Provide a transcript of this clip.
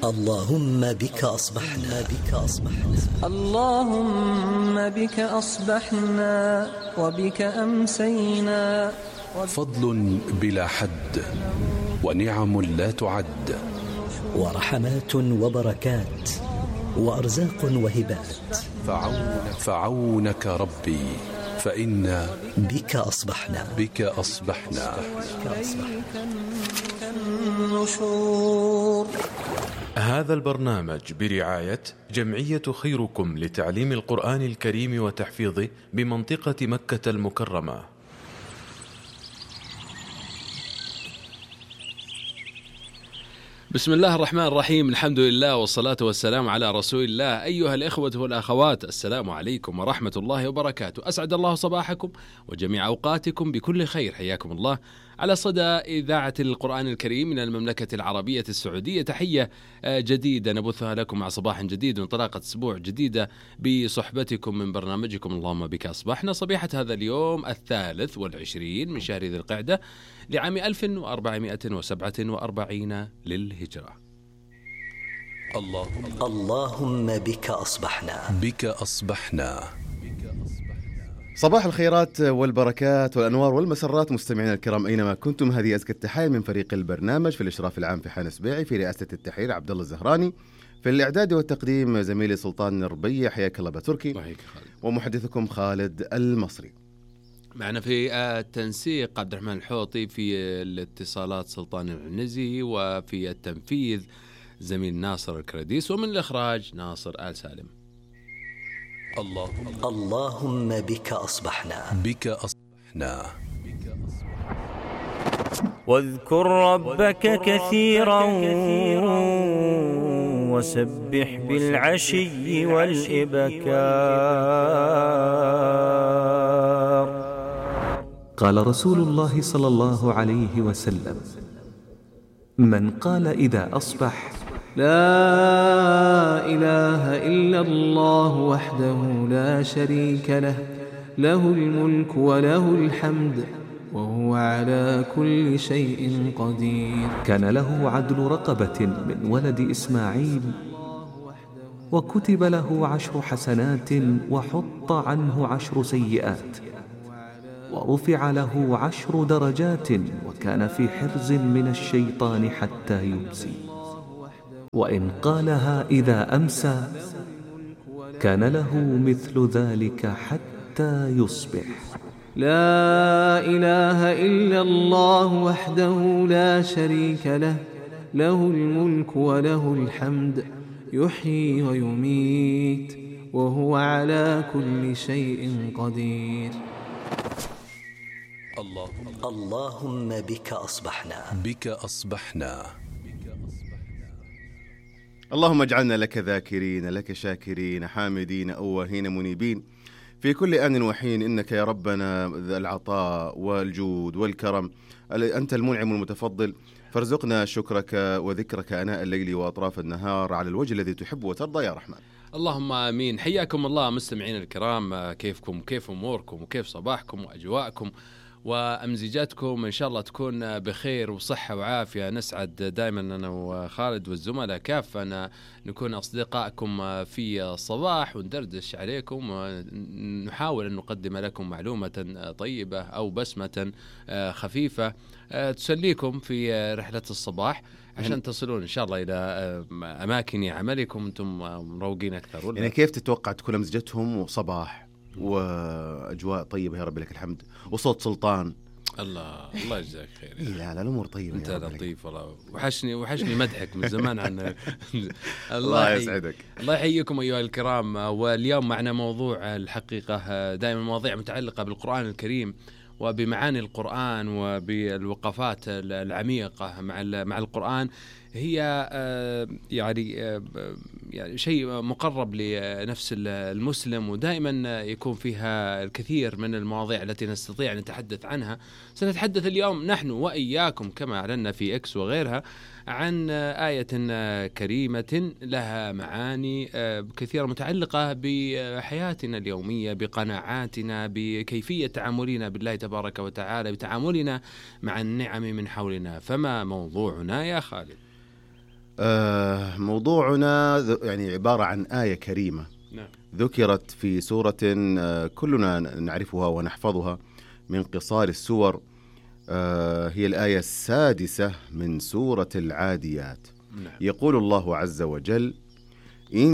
اللهم بك أصبحنا اللهم بك أصبحنا وبك أمسينا. فضل بلا حد ونعم لا تعد، ورحمات وبركات وأرزاق وهبات. فعونك ربي فإنا بك أصبحنا النشور. هذا البرنامج برعاية جمعية خيركم لتعليم القرآن الكريم وتحفيظه بمنطقة مكة المكرمة. بسم الله الرحمن الرحيم، الحمد لله والصلاة والسلام على رسول الله. أيها الإخوة والأخوات، السلام عليكم ورحمة الله وبركاته. أسعد الله صباحكم وجميع أوقاتكم بكل خير. حياكم الله على صدى إذاعة القرآن الكريم من المملكة العربية السعودية. تحية جديدة نبثها لكم مع صباح جديد وانطلاقة أسبوع جديدة بصحبتكم من برنامجكم اللهم بك أصبحنا، صبيحة هذا اليوم 23 من شهر ذي القعدة لعام 1447 للهجرة. اللهم بك أصبحنا. صباح الخيرات والبركات والأنوار والمسرات مستمعينا الكرام أينما كنتم. هذه أزكى التحايا من فريق البرنامج في الإشراف العام في حان سبيعي، في رئاسة التحرير عبد الله الزهراني، في الإعداد والتقديم زميلي سلطان الربيع، حياك الله بتركي، ومحدثكم خالد المصري. معنا في التنسيق عبد الرحمن الحوطي، في الاتصالات سلطان العنزي، وفي التنفيذ زميل ناصر الكرديس، ومن الإخراج ناصر آل سالم. اللهم بك أصبحنا. واذكر ربك كثيرا وسبح بالعشي والإبكار. قال رسول الله صلى الله عليه وسلم: من قال إذا أصبح: لا إله إلا الله وحده لا شريك له، له الملك وله الحمد وهو على كل شيء قدير، كان له عدل رقبة من ولد إسماعيل، وكتب له 10 حسنات وحط عنه 10 سيئات، ورفع له 10 درجات، وكان في حرز من الشيطان حتى يمسي. وإن قالها إذا أمسى كان له مثل ذلك حتى يصبح. لا إله إلا الله وحده لا شريك له، له الملك وله الحمد يحيي ويميت وهو على كل شيء قدير. اللهم بك أصبحنا. اللهم اجعلنا لك ذاكرين، لك شاكرين، حامدين أواهين منيبين في كل آن وحين، إنك يا ربنا ذا العطاء والجود والكرم، أنت المنعم المتفضل، فارزقنا شكرك وذكرك أناء الليل وأطراف النهار على الوجه الذي تحب وترضى يا رحمن. اللهم آمين. حياكم الله مستمعين الكرام، كيفكم، كيف أموركم، وكيف صباحكم وأجواءكم وأمزجاتكم؟ إن شاء الله تكون بخير وصحة وعافية. نسعد دائما أنا وخالد والزملاء كافة نكون أصدقائكم في الصباح وندردش عليكم، ونحاول أن نقدم لكم معلومة طيبة أو بسمة خفيفة تسليكم في رحلة الصباح، عشان تصلون إن شاء الله إلى أماكن عملكم أنتم مروقين أكثر. يعني كيف تتوقع تكون أمزجتهم وصباح وأجواء طيبة يا رب لك الحمد، وصوت سلطان؟ الله يجزاك خير. لا الأمور طيبة، أنت لطيف والله. وحشني مدحك من زمان عن الله يسعدك. الله يحييكم أيها الكرام. واليوم معنا موضوع الحقيقة دائما مواضيع متعلقة بالقرآن الكريم وبمعاني القرآن وبالوقفات العميقة مع القرآن. هي يعني شيء مقرب لنفس المسلم، ودائما يكون فيها الكثير من المواضيع التي نستطيع أن نتحدث عنها. سنتحدث اليوم نحن وإياكم كما أعلنا في إكس وغيرها عن آية كريمة لها معاني كثيرة متعلقة بحياتنا اليومية، بقناعاتنا، بكيفية تعاملنا بالله تبارك وتعالى، بتعاملنا مع النعم من حولنا. فما موضوعنا يا خالد؟ موضوعنا يعني عبارة عن آية كريمة ذكرت في سورة كلنا نعرفها ونحفظها من قصار السور. هي الآية 6 من سورة العاديات. يقول الله عز وجل: